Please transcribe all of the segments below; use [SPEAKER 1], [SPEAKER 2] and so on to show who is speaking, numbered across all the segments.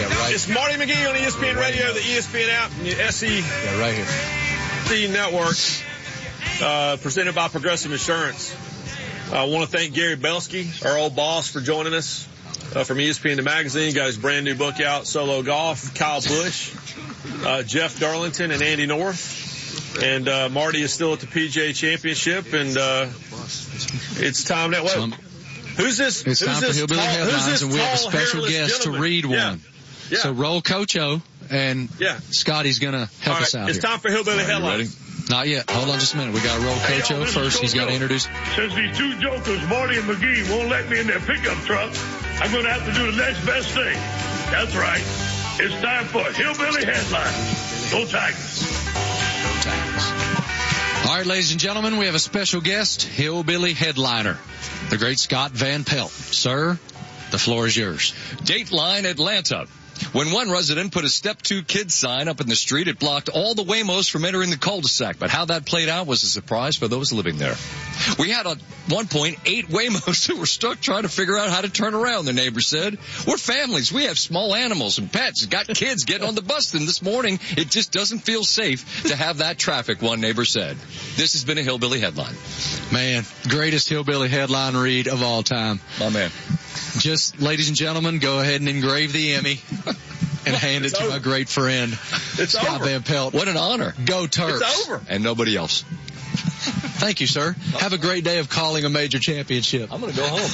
[SPEAKER 1] right.
[SPEAKER 2] It's Marty McGee on ESPN Radio, the ESPN app, and the SEC
[SPEAKER 1] right here.
[SPEAKER 2] Network, presented by Progressive Insurance. I want to thank Gary Belsky, our old boss, for joining us from ESPN the Magazine. Got his brand new book out, Solo Golf. Kyle Busch, Jeff Darlington, and Andy North. And Marty is still at the PGA Championship, and it's time that way. Who's this?
[SPEAKER 1] It's time for Hillbilly Headlines, and we have a special guest to read one.
[SPEAKER 2] Yeah.
[SPEAKER 1] So roll Coach O, and Scotty's going to help us out.
[SPEAKER 2] It's time for Hillbilly Headlines.
[SPEAKER 1] Not yet. Hold on just a minute. We got to roll Coach O first. He's got to introduce.
[SPEAKER 3] Since these two jokers, Marty and McGee, won't let me in their pickup truck, I'm going to have to do the next best thing. That's right. It's time for Hillbilly Headlines. Go Tigers.
[SPEAKER 1] Go Tigers. All right, ladies and gentlemen, we have a special guest, Hillbilly Headliner, the great Scott Van Pelt. Sir, the floor is yours.
[SPEAKER 4] Dateline Atlanta. When one resident put a Step 2 kids sign up in the street, it blocked all the Waymos from entering the cul-de-sac. But how that played out was a surprise for those living there. We had at one point 8 Waymos who were stuck trying to figure out how to turn around, the neighbor said. We're families. We have small animals and pets. Got kids getting on the bus. And this morning, it just doesn't feel safe to have that traffic, one neighbor said. This has been a Hillbilly Headline.
[SPEAKER 1] Man, greatest Hillbilly Headline read of all time.
[SPEAKER 4] My man.
[SPEAKER 1] Just, ladies and gentlemen, go ahead and engrave the Emmy and hand it to my great friend, Scott Van Pelt.
[SPEAKER 4] What an honor.
[SPEAKER 1] Go Terps.
[SPEAKER 2] It's over.
[SPEAKER 4] And nobody else.
[SPEAKER 1] Thank you, sir. Have a great day of calling a major championship.
[SPEAKER 4] I'm going to go home.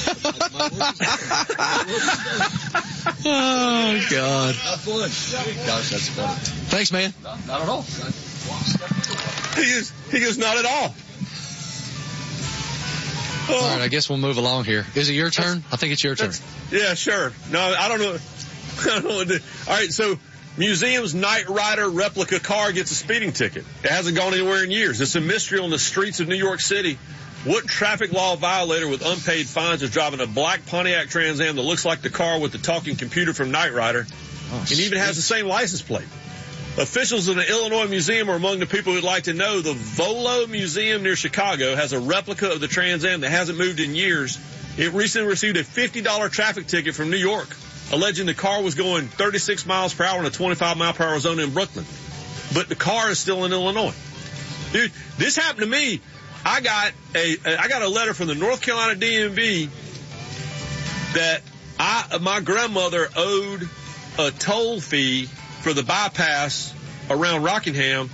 [SPEAKER 1] Oh, God.
[SPEAKER 4] Not fun. Gosh, that's funny.
[SPEAKER 1] Thanks, man.
[SPEAKER 4] Not at all.
[SPEAKER 2] He goes, not at all.
[SPEAKER 1] All right, I guess we'll move along here. Is it your turn? I think it's your turn.
[SPEAKER 2] Yeah, sure. No, I don't know. I don't know what to do. All right, so museum's Knight Rider replica car gets a speeding ticket. It hasn't gone anywhere in years. It's a mystery on the streets of New York City. What traffic law violator with unpaid fines is driving a black Pontiac Trans Am that looks like the car with the talking computer from Knight Rider and even has the same license plate? Officials in the Illinois Museum are among the people who'd like to know. The Volo Museum near Chicago has a replica of the Trans Am that hasn't moved in years. It recently received a $50 traffic ticket from New York, alleging the car was going 36 miles per hour in a 25-mile-per-hour zone in Brooklyn. But the car is still in Illinois. Dude, this happened to me. I got a letter from the North Carolina DMV that my grandmother owed a toll fee for the bypass around Rockingham.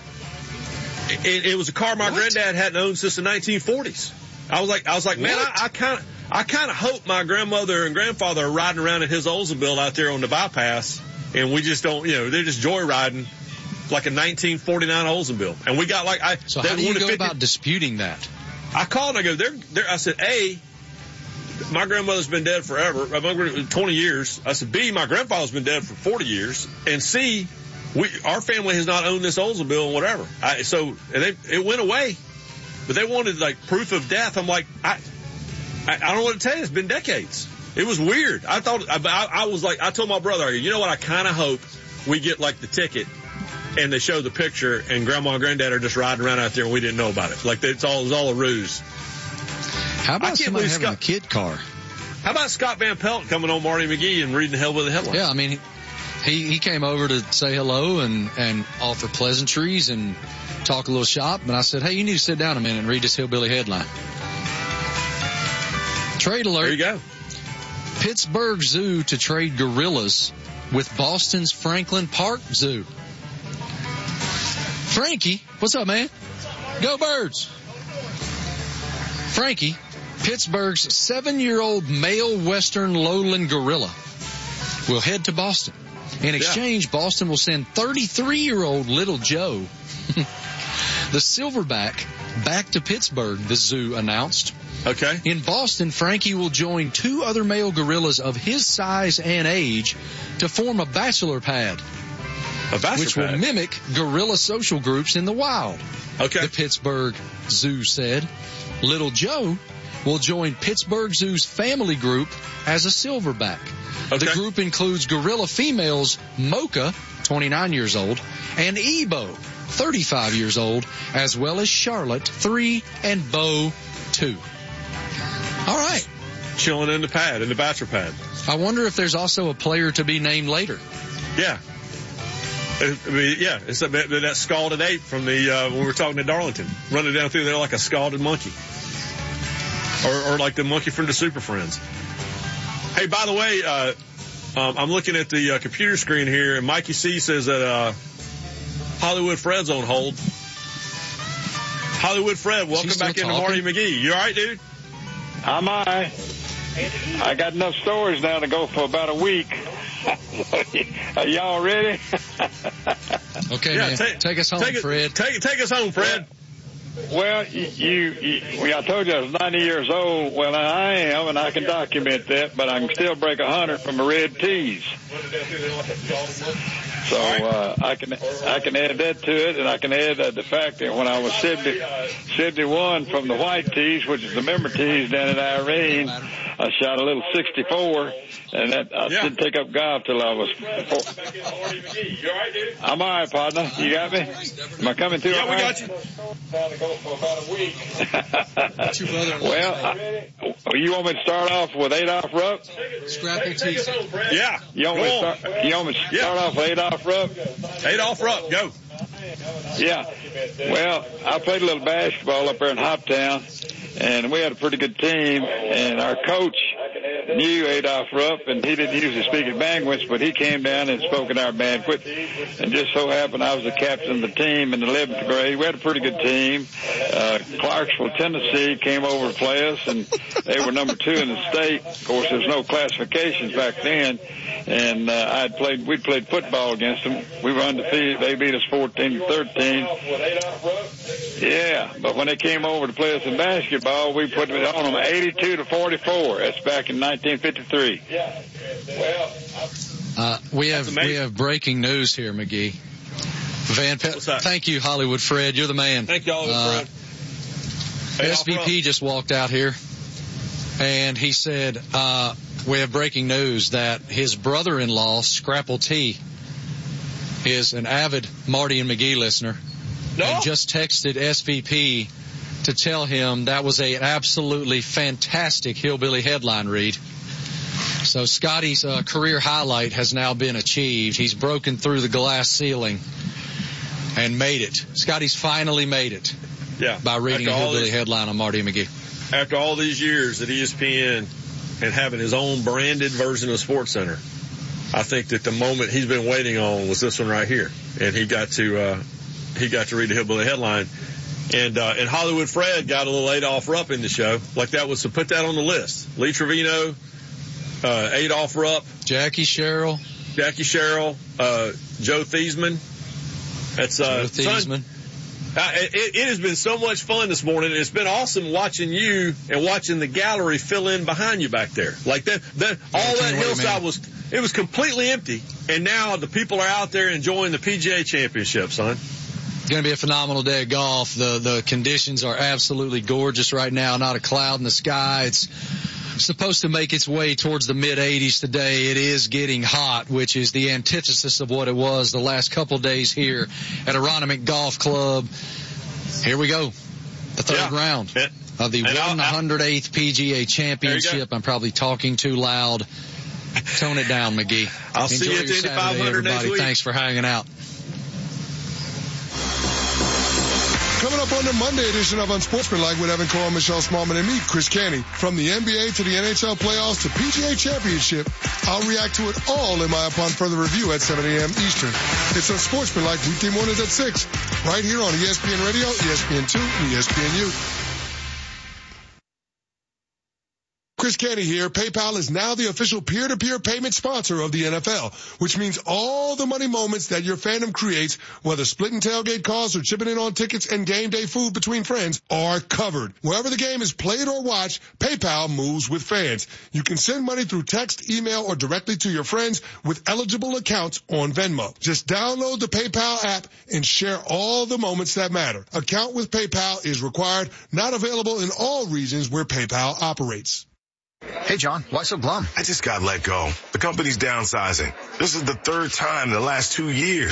[SPEAKER 2] It was a car my granddad hadn't owned since the 1940s. I was like, man, I kind of hope my grandmother and grandfather are riding around in his Oldsmobile out there on the bypass, and we just don't, they're just joyriding like a 1949 Oldsmobile. And we got
[SPEAKER 1] So how do you go about disputing that?
[SPEAKER 2] I called and I go, I said, A, my grandmother's been dead forever, 20 years. I said, B, my grandfather's been dead for 40 years. And C, our family has not owned this Oldsmobile and whatever. It went away, but they wanted proof of death. I'm like, I don't know what to tell you. It's been decades. It was weird. I thought, I told my brother, you know what? I kind of hope we get the ticket and they show the picture and grandma and granddad are just riding around out there and we didn't know about it. It was all a ruse.
[SPEAKER 1] How about somebody having a kid car?
[SPEAKER 2] How about Scott Van Pelt coming on Marty McGee and reading the Hillbilly Headlines?
[SPEAKER 1] Yeah, I mean, he came over to say hello and offer pleasantries and talk a little shop. And I said, hey, you need to sit down a minute and read this Hillbilly Headline. Trade alert.
[SPEAKER 2] There you go.
[SPEAKER 1] Pittsburgh Zoo to trade gorillas with Boston's Franklin Park Zoo. Frankie, what's up, man? Go Birds. Frankie, Pittsburgh's 7-year-old male western lowland gorilla, will head to Boston. In exchange, Boston will send 33-year-old Little Joe, the silverback, back to Pittsburgh, the zoo announced.
[SPEAKER 2] Okay.
[SPEAKER 1] In Boston, Frankie will join 2 other male gorillas of his size and age to form a bachelor pad. Which will mimic gorilla social groups in the wild.
[SPEAKER 2] Okay.
[SPEAKER 1] The Pittsburgh Zoo said. Little Joe will join Pittsburgh Zoo's family group as a silverback. Okay. The group includes gorilla females Mocha, 29 years old, and Ebo, 35 years old, as well as Charlotte, 3, and Bo, 2. All right.
[SPEAKER 2] Chilling in the bachelor pad.
[SPEAKER 1] I wonder if there's also a player to be named later.
[SPEAKER 2] Yeah. It's that scalded ape from the when we were talking to Darlington, running down through there like a scalded monkey, or like the monkey from the Super Friends. Hey, by the way, I'm looking at the computer screen here, and Mikey C says that Hollywood Fred's on hold. Hollywood Fred, welcome back into Marty McGee. You all right, dude?
[SPEAKER 5] I'm all right. I got enough stories now to go for about a week. Are y'all ready?
[SPEAKER 1] Okay, man. Take us home, Fred.
[SPEAKER 2] Take us home, Fred.
[SPEAKER 5] Well, I told you I was 90 years old. Well, I am, and I can document that, but I can still break 100 from a red tease. So I can add that to it, and I can add the fact that when I was 71 from the white tees, which is the member tees down in Irene, I shot a little 64, and I didn't take up golf till I was 4. I'm all right, partner. You got me? Am I coming through?
[SPEAKER 2] Yeah, we got you.
[SPEAKER 5] Well, you want me to start off with Adolph Rupp?
[SPEAKER 1] Scrapple tees.
[SPEAKER 2] Yeah.
[SPEAKER 5] You want me to start off with Adolph Rupp?
[SPEAKER 2] Adolph Rupp, go.
[SPEAKER 5] Yeah. Well, I played a little basketball up there in Hoptown, and we had a pretty good team, and our coach knew Adolph Rupp, and he didn't usually speak at banquets, but he came down and spoke at our banquet, and just so happened I was the captain of the team in the 11th grade. We had a pretty good team. Clarksville, Tennessee came over to play us, and they were number 2 in the state. Of course, there's no classifications back then, and we'd played football against them. We were undefeated. They beat us 14-13. Yeah, but when they came over to play us in basketball, we put it on them 82-44. That's back in 1953.
[SPEAKER 1] We have breaking news here, McGee. Thank you, Hollywood Fred. You're the man.
[SPEAKER 2] Thank you, Hollywood Fred.
[SPEAKER 1] SVP just walked out here, and he said, we have breaking news that his brother-in-law, Scrapple T, is an avid Marty and McGee listener, and just texted SVP to tell him that was an absolutely fantastic Hillbilly headline read. So Scotty's career highlight has now been achieved. He's broken through the glass ceiling and made it. Scotty's finally made it.
[SPEAKER 2] Yeah.
[SPEAKER 1] By reading a Hillbilly headline on Marty and McGee.
[SPEAKER 2] After all these years at ESPN and having his own branded version of SportsCenter, I think that the moment he's been waiting on was this one right here, and he got to read the Hillbilly headline. And Hollywood Fred got a little Adolph Rupp in the show. Like that was to put that on the list. Lee Trevino, Adolph Rupp,
[SPEAKER 1] Jackie Sherrill,
[SPEAKER 2] Joe Thiesman. That's
[SPEAKER 1] Joe Thiesman.
[SPEAKER 2] It has been so much fun this morning. It's been awesome watching you and watching the gallery fill in behind you back there. Like that all that hillside was completely empty, and now the people are out there enjoying the PGA Championship, son.
[SPEAKER 1] It's going to be a phenomenal day of golf. The conditions are absolutely gorgeous right now. Not a cloud in the sky. It's supposed to make its way towards the mid-80s today. It is getting hot, which is the antithesis of what it was the last couple days here at Aronimink Golf Club. Here we go. The third round of the 108th PGA Championship. I'm probably talking too loud. Tone it down, McGee.
[SPEAKER 2] I'll see you at the Indy 500 next week.
[SPEAKER 1] Thanks for hanging out.
[SPEAKER 6] Coming up on the Monday edition of Unsportsmanlike with Evan Cole, Michelle Smallman, and me, Chris Canty. From the NBA to the NHL playoffs to PGA Championship, I'll react to it all in my upon further review at 7 a.m. Eastern. It's Unsportsmanlike weekday mornings at 6, right here on ESPN Radio, ESPN2, and ESPNU. Chris Canty here. PayPal is now the official peer-to-peer payment sponsor of the NFL, which means all the money moments that your fandom creates, whether splitting tailgate costs or chipping in on tickets and game day food between friends, are covered. Wherever the game is played or watched, PayPal moves with fans. You can send money through text, email, or directly to your friends with eligible accounts on Venmo. Just download the PayPal app and share all the moments that matter. Account with PayPal is required, not available in all regions where PayPal operates.
[SPEAKER 7] Hey, John, why so glum?
[SPEAKER 8] I just got let go. The company's downsizing. This is the third time in the last 2 years.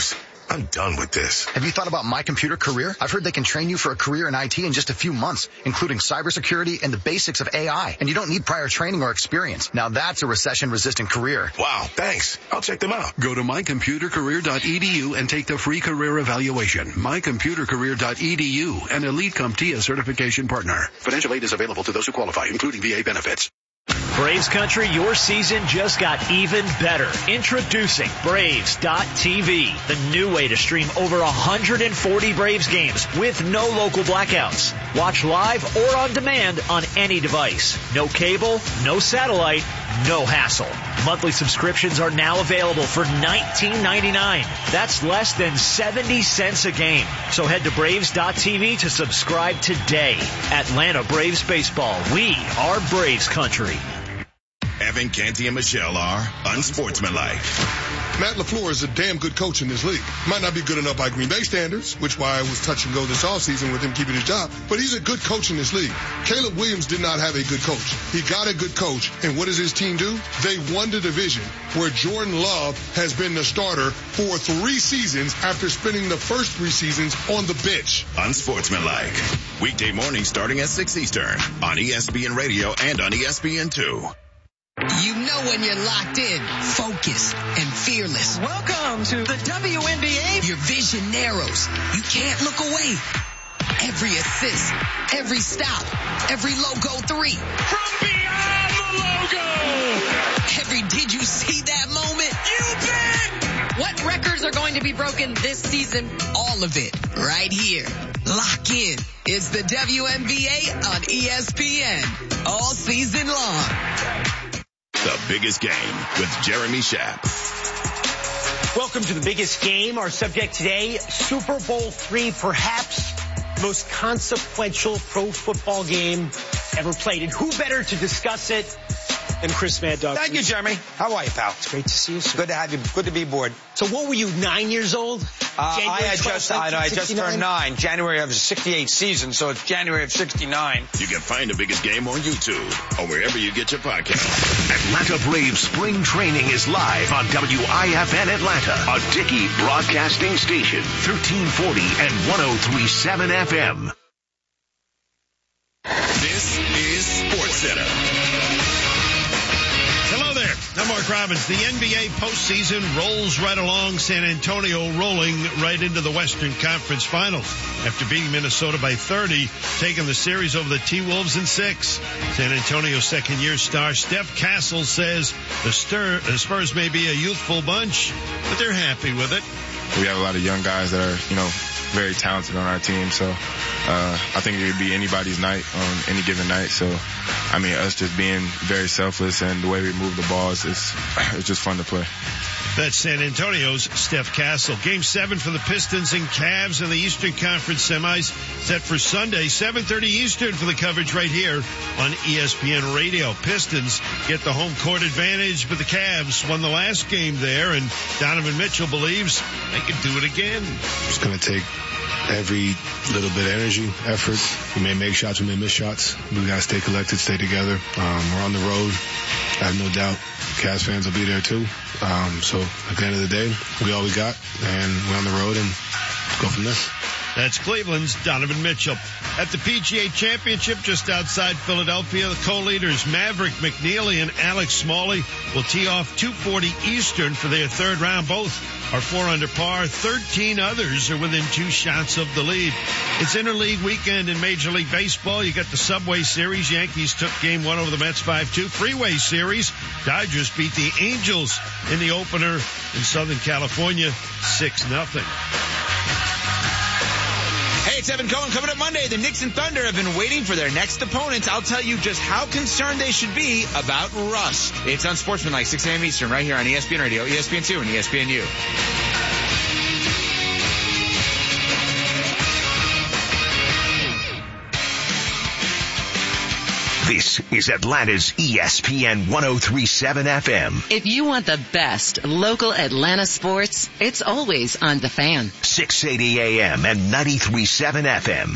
[SPEAKER 8] I'm done with this.
[SPEAKER 7] Have you thought about My Computer Career? I've heard they can train you for a career in IT in just a few months, including cybersecurity and the basics of AI. And you don't need prior training or experience. Now that's a recession-resistant career.
[SPEAKER 8] Wow, thanks. I'll check them out.
[SPEAKER 9] Go to mycomputercareer.edu and take the free career evaluation. mycomputercareer.edu, an Elite CompTIA certification partner. Financial aid is available to those who qualify, including VA benefits.
[SPEAKER 10] Braves Country, your season just got even better. Introducing Braves.tv, the new way to stream over 140 Braves games with no local blackouts. Watch live or on demand on any device. No cable, no satellite, no hassle. Monthly subscriptions are now available for $19.99. That's less than 70 cents a game. So head to Braves.tv to subscribe today. Atlanta Braves Baseball. We are Braves Country.
[SPEAKER 11] Evan, Canty, and Michelle are unsportsmanlike.
[SPEAKER 6] Matt LaFleur is a damn good coach in this league. Might not be good enough by Green Bay standards, which why I was touch and go this offseason with him keeping his job, but he's a good coach in this league. Caleb Williams did not have a good coach. He got a good coach, and what does his team do? They won the division, where Jordan Love has been the starter for 3 seasons after spending the first 3 seasons on the bench.
[SPEAKER 11] Unsportsmanlike. Weekday mornings starting at 6 Eastern on ESPN Radio and on ESPN2.
[SPEAKER 12] You know when you're locked in, focused, and fearless. Welcome to the WNBA. Your vision narrows. You can't look away. Every assist, every stop, every logo 3. From beyond the logo. Every did you see that moment? You bet. What records are going to be broken this season? All of it, right here. Lock in. It's the WNBA on ESPN. All season long.
[SPEAKER 11] The Biggest Game with Jeremy Schaap.
[SPEAKER 13] Welcome to The Biggest Game. Our subject today, Super Bowl III, perhaps the most consequential pro football game ever played. And who better to discuss it than Chris Mad Dog?
[SPEAKER 14] Thank you, Jeremy. How are you, pal?
[SPEAKER 13] It's great to see you, sir.
[SPEAKER 14] Good to have you. Good to be aboard.
[SPEAKER 13] So what were you, 9 years old?
[SPEAKER 14] I just turned 9. January of the 68 season, so it's January of 69.
[SPEAKER 11] You can find The Biggest Game on YouTube or wherever you get your podcast.
[SPEAKER 8] Atlanta Braves spring training is live on WIFN Atlanta, a Dickey broadcasting station, 1340 and 103.7 FM.
[SPEAKER 11] This is SportsCenter.
[SPEAKER 15] Hello there. I'm Mark Robbins. The NBA postseason rolls right along. San Antonio rolling right into the Western Conference Finals after beating Minnesota by 30, taking the series over the T-Wolves in 6. San Antonio's second-year star Steph Castle says the Spurs may be a youthful bunch, but they're happy with it.
[SPEAKER 16] We have a lot of young guys that are, very talented on our team. So I think it could be anybody's night on any given night. So, us just being very selfless and the way we move the ball, it's just fun to play.
[SPEAKER 15] That's San Antonio's Steph Castle. Game 7 for the Pistons and Cavs in the Eastern Conference semis set for Sunday, 7:30 Eastern for the coverage right here on ESPN Radio. Pistons get the home court advantage, but the Cavs won the last game there, and Donovan Mitchell believes they can do it again.
[SPEAKER 17] It's going to take every little bit of energy, effort. We may make shots, we may miss shots. We got to stay collected, stay together. We're on the road. I have no doubt Cavs fans will be there too. So at the end of the day, we all we got, and we're on the road and go from there.
[SPEAKER 15] That's Cleveland's Donovan Mitchell. At the PGA Championship just outside Philadelphia, the co-leaders Maverick McNeely and Alex Smalley will tee off 2:40 Eastern for their third round. Both are 4 under par. 13 others are within 2 shots of the lead. It's interleague weekend in Major League Baseball. You got the Subway Series. Yankees took Game 1 over the Mets 5-2. Freeway Series. Dodgers beat the Angels in the opener in Southern California 6-0.
[SPEAKER 18] Hey, it's Evan Cohen. Coming up Monday, the Knicks and Thunder have been waiting for their next opponents. I'll tell you just how concerned they should be about rust. It's Unsportsmanlike, 6 a.m. Eastern, right here on ESPN Radio, ESPN2, and ESPNU.
[SPEAKER 8] This is Atlanta's ESPN 103.7 FM.
[SPEAKER 19] If you want the best local Atlanta sports, it's always on The Fan.
[SPEAKER 8] 680 AM and 93.7 FM.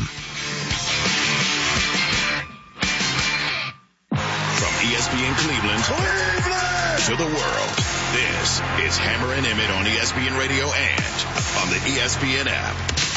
[SPEAKER 11] From ESPN Cleveland to the world, This is Hammer and Emmett on ESPN Radio and on the ESPN app.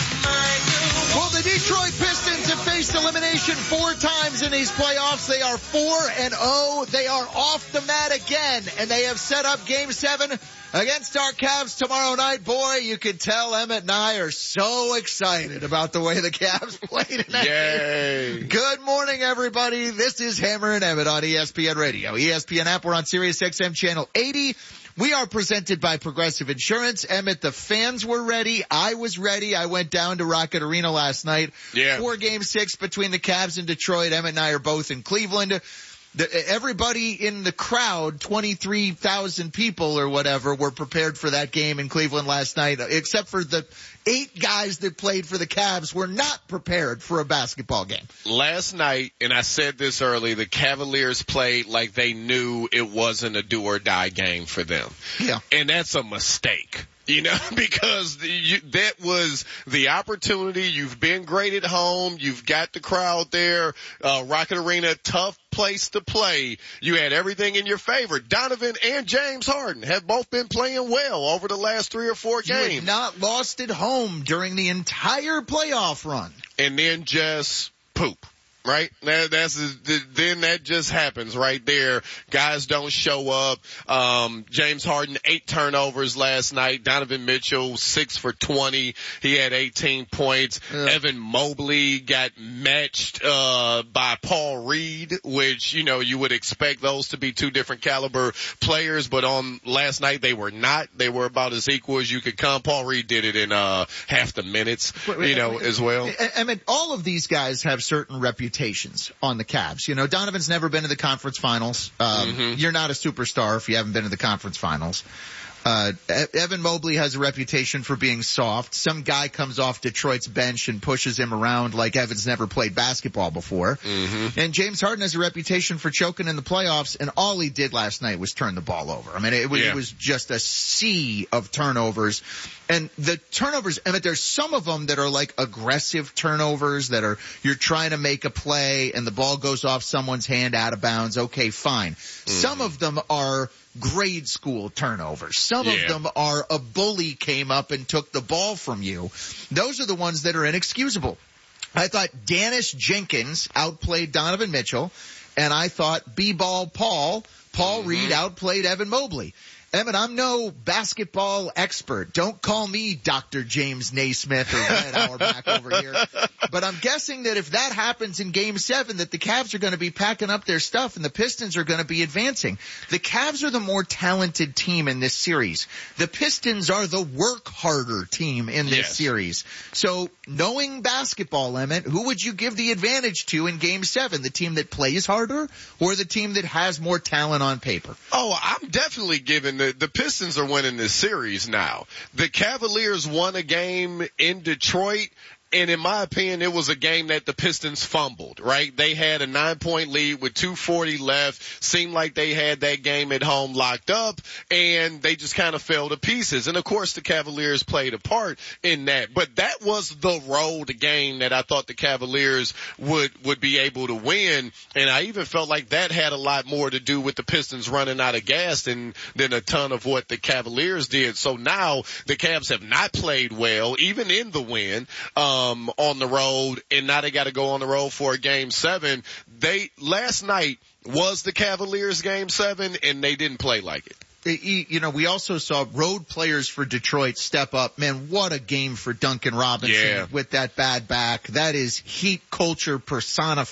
[SPEAKER 20] Well, the Detroit Pistons have faced elimination 4 times in these playoffs. They are 4-0. They are off the mat again, and they have set up Game 7 against our Cavs tomorrow night. Boy, you can tell Emmett and I are so excited about the way the Cavs play tonight.
[SPEAKER 21] Yay.
[SPEAKER 20] Good morning, everybody. This is Hammer and Emmett on ESPN Radio. ESPN app, we're on Sirius XM Channel 80. We are presented by Progressive Insurance. Emmett, the fans were ready. I was ready. I went down to Rocket Arena last night for Game 6 between the Cavs and Detroit. Emmett and I are both in Cleveland. Everybody in the crowd, 23,000 people or whatever, were prepared for that game in Cleveland last night, except for the 8 guys that played for the Cavs were not prepared for a basketball game.
[SPEAKER 21] Last night, and I said this early, the Cavaliers played like they knew it wasn't a do-or-die game for them.
[SPEAKER 20] Yeah.
[SPEAKER 21] And that's a mistake. You know, because that was the opportunity. You've been great at home. You've got the crowd there. Rocket Arena, tough place to play. You had everything in your favor. Donovan and James Harden have both been playing well over the last 3 or 4 games.
[SPEAKER 20] You had not lost at home during the entire playoff run.
[SPEAKER 21] And then just poop. Right? Then that just happens right there. Guys don't show up. James Harden, 8 turnovers last night. Donovan Mitchell, 6 for 20. He had 18 points. Evan Mobley got matched, by Paul Reed, which, you know, you would expect those to be 2 different caliber players, but on last night they were not. They were about as equal as you could come. Paul Reed did it in, half the minutes, as well.
[SPEAKER 20] I mean, all of these guys have certain reputations on the Cavs. You know, Donovan's never been to the conference finals. You're not a superstar if you haven't been to the conference finals. Evan Mobley has a reputation for being soft. Some guy comes off Detroit's bench and pushes him around like Evan's never played basketball before. And James Harden has a reputation for choking in the playoffs, and all he did last night was turn the ball over. I mean, it was just a sea of turnovers. And the turnovers, I mean, there's some of them that are like aggressive turnovers that are, you're trying to make a play and the ball goes off someone's hand out of bounds. Okay, fine. Some of them are grade school turnovers. Some of them are a bully came up and took the ball from you. Those are the ones that are inexcusable. I thought Dennis Jenkins outplayed Donovan Mitchell, and I thought B-ball Paul Reed outplayed Evan Mobley. Emmett, I'm no basketball expert. Don't call me Dr. James Naismith or Red Auerbach over here. But I'm guessing that if that happens in Game 7, that the Cavs are going to be packing up their stuff and the Pistons are going to be advancing. The Cavs are the more talented team in this series. The Pistons are the work harder team in this series. So knowing basketball, Emmett, who would you give the advantage to in Game 7? The team that plays harder or the team that has more talent on paper?
[SPEAKER 21] Oh, I'm definitely giving the Pistons are winning this series now. The Cavaliers won a game in Detroit, and in my opinion, it was a game that the Pistons fumbled, right? They had a 9-point lead with 2:40 left. Seemed like they had that game at home locked up, and they just kind of fell to pieces. And of course, the Cavaliers played a part in that. But that was the road game that I thought the Cavaliers would be able to win. And I even felt like that had a lot more to do with the Pistons running out of gas than a ton of what the Cavaliers did. So now the Cavs have not played well, even in the win. On the road, and now they got to go on the road for a Game 7. Last night was the Cavaliers' Game 7, and they didn't play like it.
[SPEAKER 20] You know, we also saw road players for Detroit step up. Man, what a game for Duncan Robinson with that bad back. That is heat culture personified.